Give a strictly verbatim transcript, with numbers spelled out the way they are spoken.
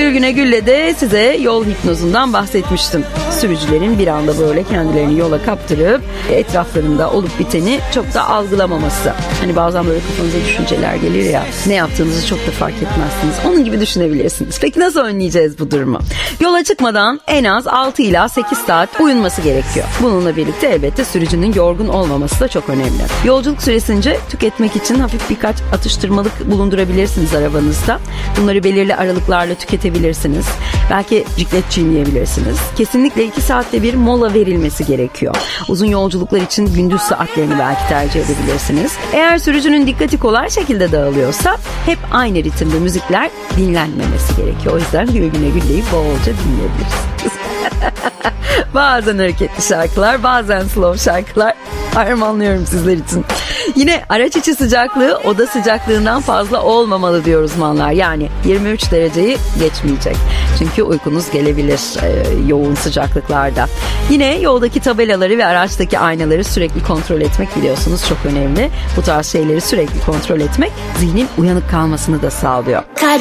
Gül Güne Gül'le de size yol hipnozundan bahsetmiştim. Sürücülerin bir anda böyle kendilerini yola kaptırıp etraflarında olup biteni çok da algılamaması. Hani bazen böyle kafanıza düşünceler gelir ya, ne yaptığınızı çok da fark etmezsiniz. Onun gibi düşünebilirsiniz. Peki nasıl önleyeceğiz bu durumu? Yola çıkmadan en az altı ila sekiz saat uyunması gerekiyor. Bununla birlikte elbette sürücünün yorgun olmaması da çok önemli. Yolculuk süresince tüketmek için hafif birkaç atıştırmalık bulundurabilirsiniz arabanızda. Bunları belirli aralıklarla tüketebilirsiniz. Belki ciklet çiğneyebilirsiniz. Kesinlikle iki saatte bir mola verilmesi gerekiyor. Uzun yolculuklar için gündüz saatlerini belki tercih edebilirsiniz. Eğer sürücünün dikkati kolay şekilde dağılıyorsa hep aynı ritimde müzikler dinlenmemesi gerekiyor. O yüzden Gül Güne Gül'leyi bolca dinleyebilirsiniz. Bazen hareketli şarkılar, bazen slow şarkılar armağanlıyorum sizler için. Yine araç içi sıcaklığı oda sıcaklığından fazla olmamalı diyor uzmanlar. Yani yirmi üç dereceyi geçmeyecek. Çünkü uykunuz gelebilir e, yoğun sıcaklıklarda. Yine yoldaki tabelaları ve araçtaki aynaları sürekli kontrol etmek biliyorsunuz çok önemli. Bu tarz şeyleri sürekli kontrol etmek zihnin uyanık kalmasını da sağlıyor.